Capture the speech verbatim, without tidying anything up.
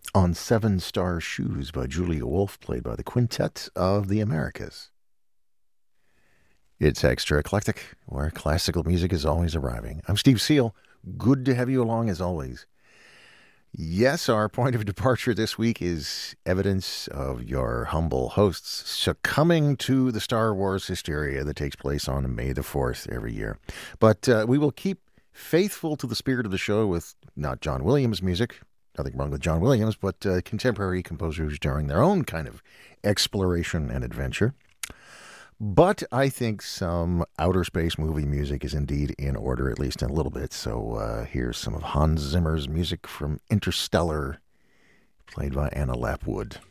on Seven Star Shoes by Julia Wolf, played by the Quintet of the Americas. It's Extra Eclectic, where classical music is always arriving. I'm Steve Seal. Good to have you along as always. Yes, our point of departure this week is evidence of your humble hosts succumbing to the Star Wars hysteria that takes place on May the fourth every year. But uh, we will keep faithful to the spirit of the show with not John Williams music, nothing wrong with John Williams, but uh, contemporary composers during their own kind of exploration and adventure. But I think some outer space movie music is indeed in order, at least in a little bit. So uh, here's some of Hans Zimmer's music from Interstellar, played by Anna Lapwood.